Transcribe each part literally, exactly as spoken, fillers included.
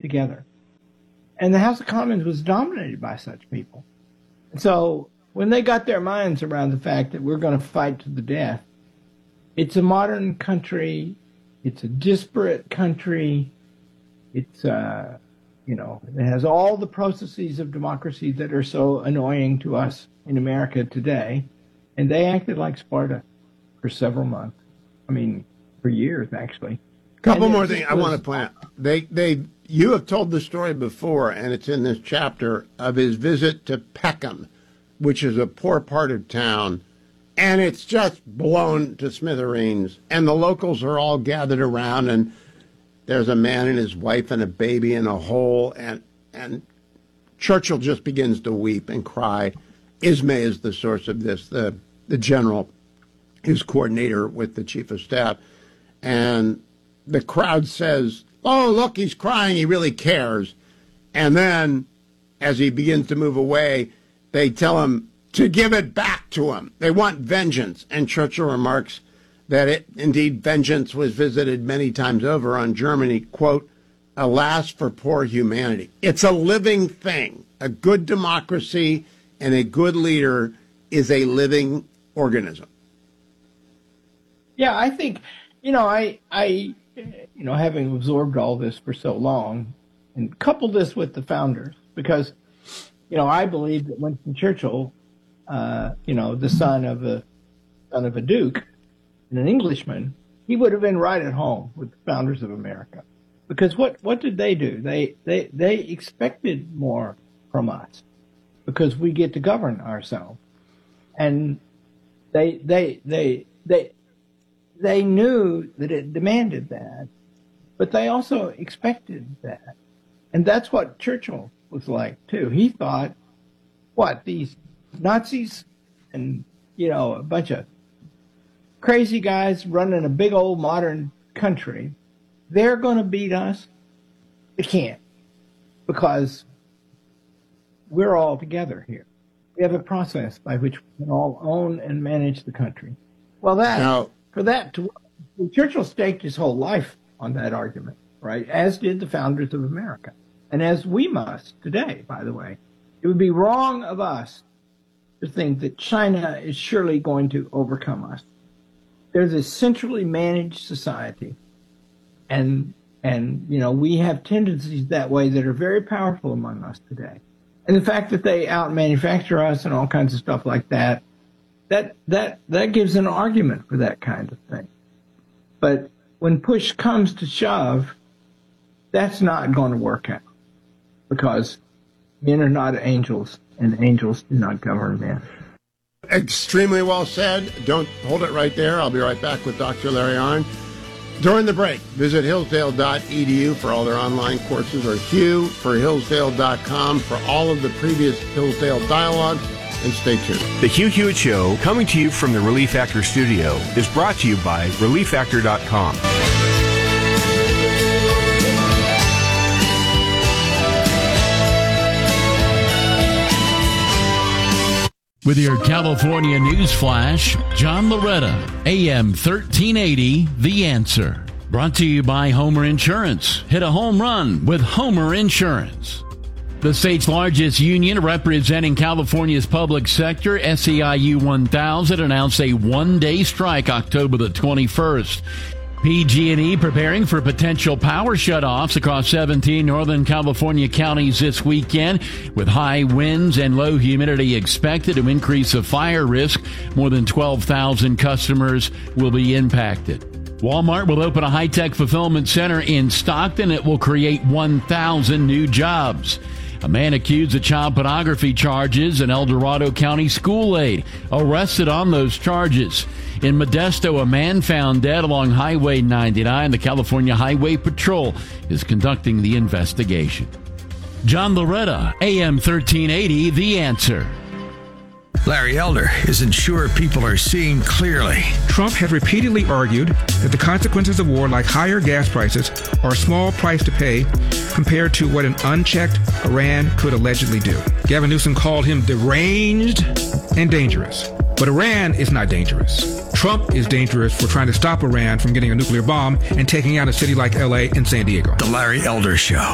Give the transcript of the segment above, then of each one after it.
together. And the House of Commons was dominated by such people. And so when they got their minds around the fact that we're going to fight to the death, it's a modern country, it's a disparate country, it's, uh, you know, it has all the processes of democracy that are so annoying to us in America today. And they acted like Sparta for several months. I mean, for years, actually. Couple And more it things just I was- want to point out. They, they, you have told the story before, and it's in this chapter, of his visit to Peckham, which is a poor part of town, and it's just blown to smithereens. And the locals are all gathered around, and there's a man and his wife and a baby in a hole, and and Churchill just begins to weep and cry. Ismay is the source of this, the the general, his coordinator with the chief of staff, and the crowd says, "Oh, look, he's crying. He really cares." And then, as he begins to move away, they tell him to give it back to him. They want vengeance. And Churchill remarks that it, indeed, vengeance was visited many times over on Germany, quote, "Alas for poor humanity." It's a living thing. A good democracy and a good leader is a living organism. Yeah, I think, you know, I, I, you know, having absorbed all this for so long and coupled this with the founders, because, you know, I believe that Winston Churchill, uh, you know, the son of a son of a duke and an Englishman, he would have been right at home with the founders of America. Because what, what did they do? They, they, they expected more from us because we get to govern ourselves. And they, they, they, they, they knew that it demanded that, but they also expected that. And that's what Churchill was like, too. He thought, what, these Nazis and, you know, a bunch of crazy guys running a big old modern country, they're going to beat us? They can't, because we're all together here. We have a process by which we can all own and manage the country. Well, that, Now, for that to work, Churchill staked his whole life on that argument, right? As did the founders of America. And as we must today, by the way. It would be wrong of us to think that China is surely going to overcome us. There's a centrally managed society. And, and, you know, we have tendencies that way that are very powerful among us today. And the fact that they out-manufacture us and all kinds of stuff like that, that, that, that gives an argument for that kind of thing. But when push comes to shove, that's not going to work out, because men are not angels, and angels do not govern men. Extremely well said. Don't hold it right there. I'll be right back with Doctor Larry Arnn. During the break, visit hillsdale dot e d u for all their online courses, or Hugh for hillsdale dot com for all of the previous Hillsdale dialogues, and stay tuned. The Hugh Hewitt Show, coming to you from the Relief Factor studio, is brought to you by relief factor dot com. With your California news flash, John Loretta, A M thirteen eighty, The Answer. Brought to you by Homer Insurance. Hit a home run with Homer Insurance. The state's largest union representing California's public sector, S E I U one thousand, announced a one-day strike October the twenty-first. P G and E preparing for potential power shutoffs across seventeen Northern California counties this weekend, with high winds and low humidity expected to increase the fire risk. More than twelve thousand customers will be impacted. Walmart will open a high-tech fulfillment center in Stockton. It will create one thousand new jobs. A man accused of child pornography charges, an El Dorado County school aide, arrested on those charges. In Modesto, a man found dead along Highway ninety-nine. The California Highway Patrol is conducting the investigation. John Loretta, A M thirteen eighty, The Answer. Larry Elder isn't sure people are seeing clearly. Trump had repeatedly argued that the consequences of war, like higher gas prices, are a small price to pay compared to what an unchecked Iran could allegedly do. Gavin Newsom called him deranged and dangerous. But Iran is not dangerous. Trump is dangerous for trying to stop Iran from getting a nuclear bomb and taking out a city like L A and San Diego. The Larry Elder Show.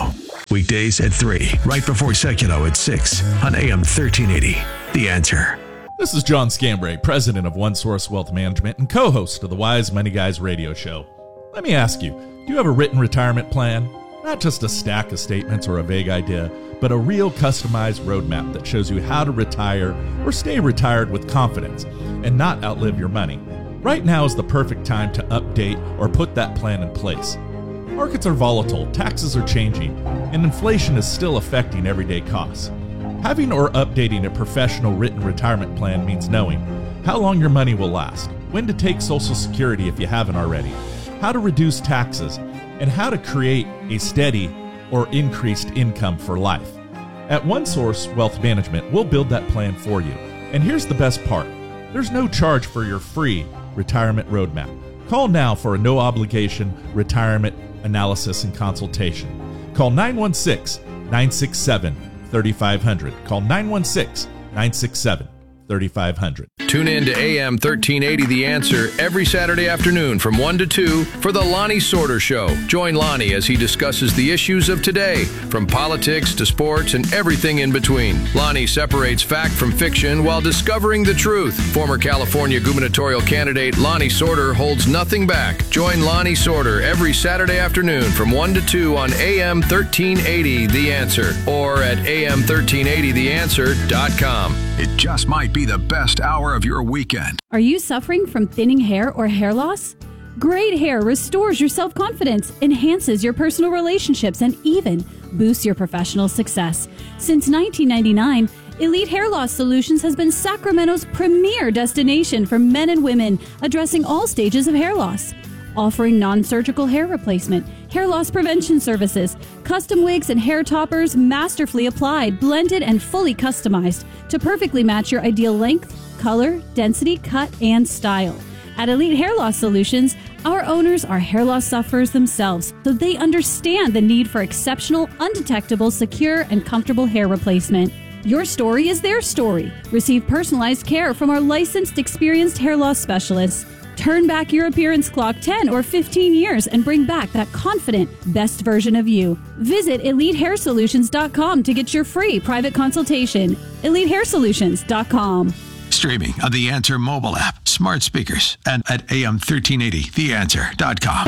Weekdays at three, right before Seculo at six on A M thirteen eighty. The Answer. This is John Scambray, president of OneSource Wealth Management and co-host of the Wise Money Guys radio show. Let me ask you, do you have a written retirement plan? Not just a stack of statements or a vague idea, but a real customized roadmap that shows you how to retire or stay retired with confidence and not outlive your money. Right now is the perfect time to update or put that plan in place. Markets are volatile, taxes are changing, and inflation is still affecting everyday costs. Having or updating a professional written retirement plan means knowing how long your money will last, when to take Social Security if you haven't already, how to reduce taxes, and how to create a steady or increased income for life. At OneSource Wealth Management, we'll build that plan for you. And here's the best part. There's no charge for your free retirement roadmap. Call now for a no-obligation retirement analysis and consultation. Call nine one six, nine six seven, three five zero zero. Call nine one six, nine six seven, three five zero zero. Tune in to A M thirteen eighty The Answer every Saturday afternoon from one to two for the Lonnie Sorter Show. Join Lonnie as he discusses the issues of today, from politics to sports and everything in between. Lonnie separates fact from fiction while discovering the truth. Former California gubernatorial candidate Lonnie Sorter holds nothing back. Join Lonnie Sorter every Saturday afternoon from one to two on A M thirteen eighty The Answer or at A M thirteen eighty the answer dot com. It just might be the best hour of your weekend. Are you suffering from thinning hair or hair loss? Great hair restores your self-confidence, enhances your personal relationships, and even boosts your professional success. Since nineteen ninety-nine, Elite Hair Loss Solutions has been Sacramento's premier destination for men and women addressing all stages of hair loss. Offering non-surgical hair replacement, hair loss prevention services, custom wigs and hair toppers masterfully applied, blended, and fully customized to perfectly match your ideal length, color, density, cut, and style. At Elite Hair Loss Solutions, our owners are hair loss sufferers themselves, so they understand the need for exceptional, undetectable, secure, and comfortable hair replacement. Your story is their story. Receive personalized care from our licensed, experienced hair loss specialists. Turn back your appearance clock ten or fifteen years and bring back that confident, best version of you. Visit elite hair solutions dot com to get your free private consultation. elite hair solutions dot com. Streaming on the Answer mobile app, smart speakers, and at A M thirteen eighty the answer dot com.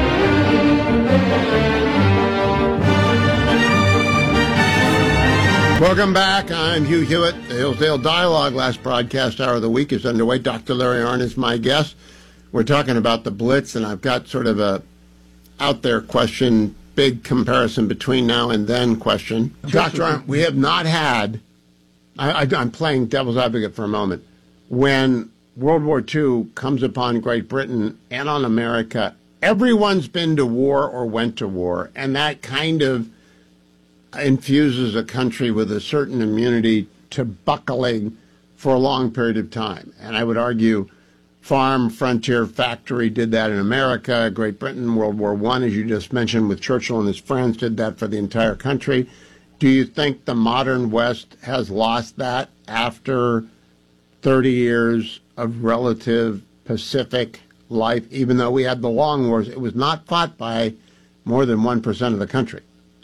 Welcome back. I'm Hugh Hewitt. The Hillsdale Dialogue, last broadcast hour of the week, is underway. Doctor Larry Arnn is my guest. We're talking about the Blitz, and I've got sort of a out there question, big comparison between now and then question. Doctor Arnn, we have not had, I, I, I'm playing devil's advocate for a moment, when World War Two comes upon Great Britain and on America, everyone's been to war or went to war, and that kind of infuses a country with a certain immunity to buckling for a long period of time. And I would argue farm, frontier, factory did that in America. Great Britain, World War One, as you just mentioned, with Churchill and his friends, did that for the entire country. Do you think the modern West has lost that after thirty years of relative Pacific life? Even though we had the long wars, it was not fought by more than one percent of the country.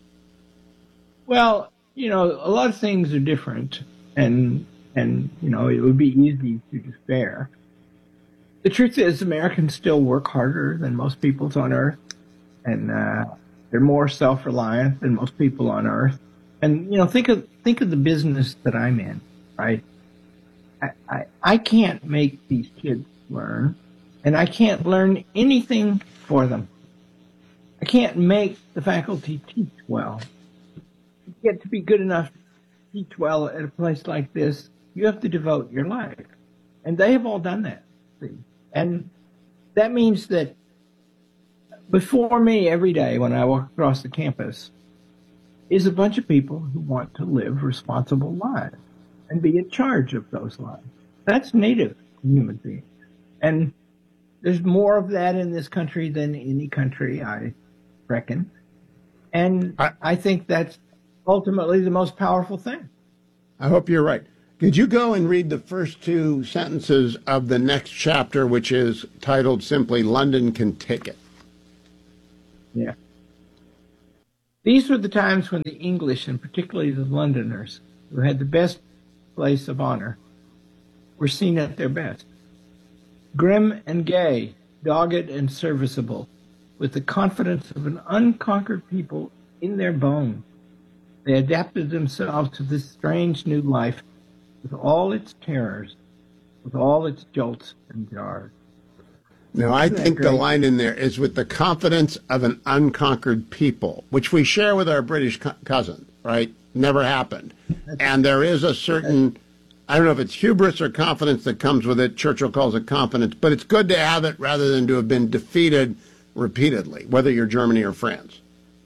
Well, you know, a lot of things are different, and, and you know, it would be easy to despair. The truth is, Americans still work harder than most peoples on Earth, and uh, they're more self-reliant than most people on Earth. And, you know, think of think of the business that I'm in, right? I, I, I can't make these kids learn, and I can't learn anything for them. I can't make the faculty teach well. To get to be good enough to teach well at a place like this, you have to devote your life. And they have all done that. See? And that means that before me every day when I walk across the campus is a bunch of people who want to live responsible lives and be in charge of those lives. That's native to human beings. And there's more of that in this country than any country, I reckon. And I, I think that's ultimately the most powerful thing. I hope you're right. Could you go and read the first two sentences of the next chapter, which is titled simply, London Can Take It? Yeah. These were the times when the English, and particularly the Londoners, who had the best place of honor, were seen at their best. Grim and gay, dogged and serviceable, with the confidence of an unconquered people in their bones, they adapted themselves to this strange new life with all its terrors, with all its jolts and jars. No, I think the line in there is with the confidence of an unconquered people, which we share with our British co- cousin, right? Never happened. And there is a certain, I don't know if it's hubris or confidence that comes with it. Churchill calls it confidence, but it's good to have it rather than to have been defeated repeatedly, whether you're Germany or France.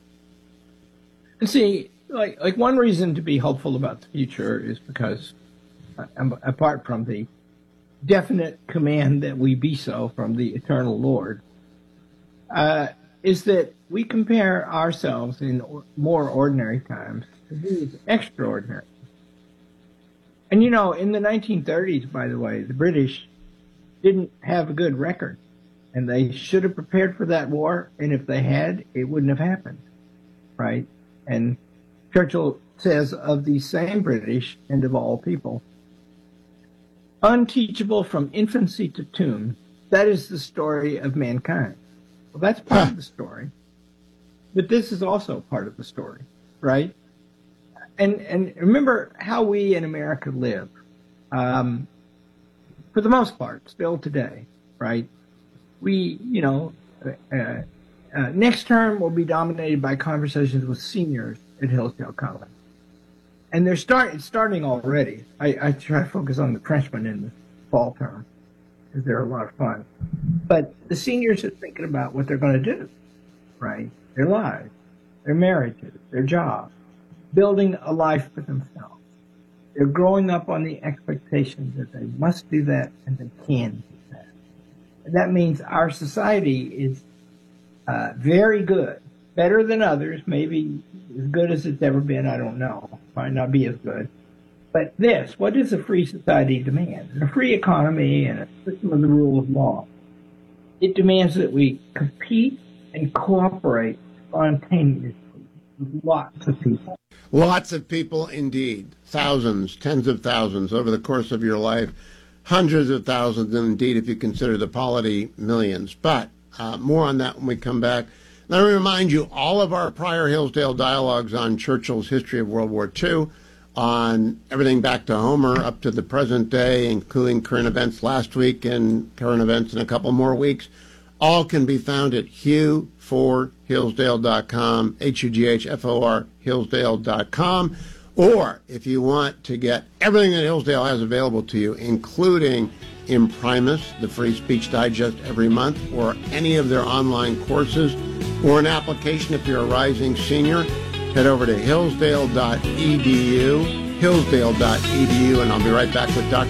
And see, like, like one reason to be hopeful about the future is because, uh, apart from the definite command that we be so from the eternal Lord, uh, is that we compare ourselves in or, more ordinary times to these extraordinary. And you know, in the nineteen thirties, by the way, the British didn't have a good record, and they should have prepared for that war, and if they had, it wouldn't have happened, right? And Churchill says of these same British, and of all people, unteachable from infancy to tomb, that is the story of mankind. Well, that's part of the story. But this is also part of the story, right? And and remember how we in America live, um, for the most part, still today, right? We, you know, uh, uh, next term will be dominated by conversations with seniors at Hillsdale College. And they're start, it's starting already. I, I try to focus on the freshmen in the fall term because they're a lot of fun. But the seniors are thinking about what they're going to do, right? Their lives, their marriages, their jobs, building a life for themselves. They're growing up on the expectation that they must do that and they can do that. And that means our society is uh, very good, better than others, maybe as good as it's ever been, I don't know. Might not be as good. But this, what does a free society demand? And a free economy and a system of the rule of law. It demands that we compete and cooperate spontaneously with lots of people. Lots of people indeed. Thousands, tens of thousands over the course of your life. Hundreds of thousands, and indeed, if you consider the polity, millions. But uh, more on that when we come back. Let me remind you, all of our prior Hillsdale dialogues on Churchill's history of World War Two, on everything back to Homer up to the present day, including current events last week and current events in a couple more weeks, all can be found at hugh for hillsdale dot com, H U G H F O R Hillsdale dot com. Or if you want to get everything that Hillsdale has available to you, including Imprimis, the free speech digest every month, or any of their online courses, or an application if you're a rising senior, head over to hillsdale dot e d u, hillsdale dot e d u, and I'll be right back with Doctor